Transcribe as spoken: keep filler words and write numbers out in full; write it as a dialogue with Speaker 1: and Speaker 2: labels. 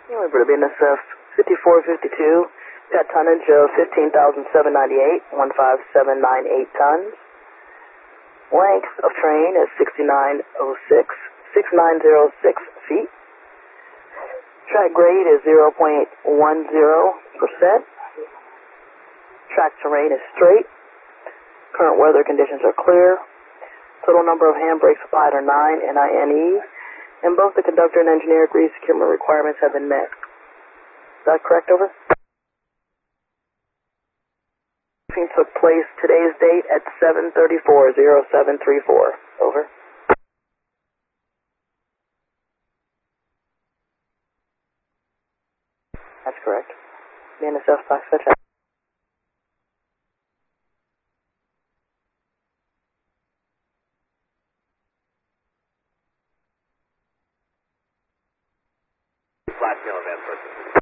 Speaker 1: Anyway, for the B N S F fifty-four fifty-two, got tonnage of fifteen thousand seven hundred ninety-eight, one five seven nine eight tons. Length of train is sixty-nine oh six, six nine oh six feet. Track grade is zero point one zero percent. Track terrain is straight. Current weather conditions are clear. Total number of handbrakes applied are nine, N I N E, and both the conductor and engineer agree securement requirements have been met. Is that correct, over? Briefing took place today's date at seven thirty-four oh seven thirty-four. Over. That's correct. B N S F Fox Fetch.
Speaker 2: Flat tail event person.